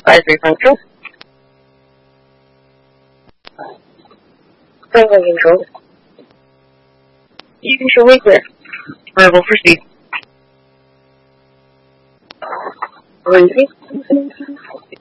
5-3 Tango control. You can show me clear. Verbal proceed. Lindsay.